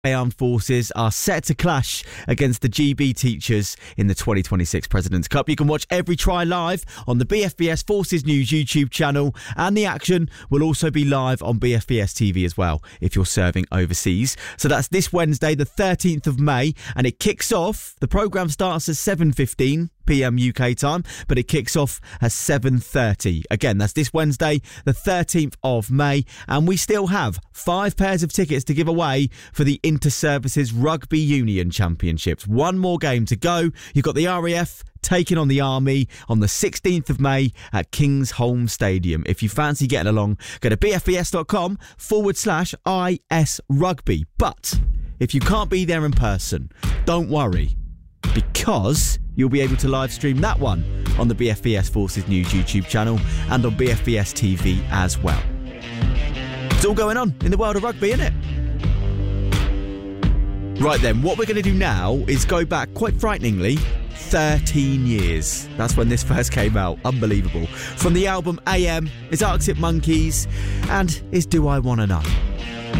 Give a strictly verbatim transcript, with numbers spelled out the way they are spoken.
The Armed Forces are set to clash against the G B teachers in the twenty twenty-six President's Cup. You can watch every try live on the B F B S Forces News YouTube channel, and the action will also be live on B F B S T V as well if you're serving overseas. So that's this Wednesday, the thirteenth of May, and it kicks off. The programme starts at seven fifteen p m U K time, but it kicks off at seven thirty. Again, that's this Wednesday, the thirteenth of May, and we still have five pairs of tickets to give away for the Inter-Services Rugby Union Championships. One more game to go. You've got the R A F taking on the Army on the sixteenth of May at Kingsholm Stadium. If you fancy getting along, go to bfbs.com forward slash IS Rugby. But if you can't be there in person, don't worry, because you'll be able to live stream that one on the B F B S Forces News YouTube channel and on B F B S T V as well. It's all going on in the world of rugby, isn't it? Right then, what we're going to do now is go back, quite frighteningly, thirteen years. That's when this first came out. Unbelievable. From the album A M, it's Arctic Monkeys, and it's Do I Wanna Know.